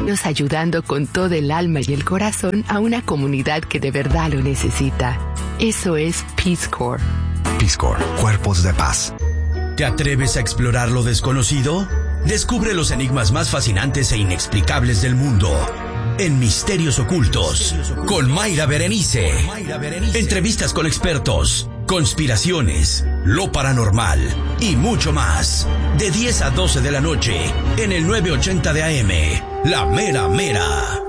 años ayudando con todo el alma y el corazón a una comunidad que de verdad lo necesita. Eso es Peace Corps. Peace Corps, Cuerpos de Paz. ¿Te atreves a explorar lo desconocido? Descubre los enigmas más fascinantes e inexplicables del mundo en Misterios Ocultos con Mayra Berenice. Entrevistas con expertos, conspiraciones, lo paranormal y mucho más. De 10 a 12 de la noche en el 980 de AM. La Mera Mera.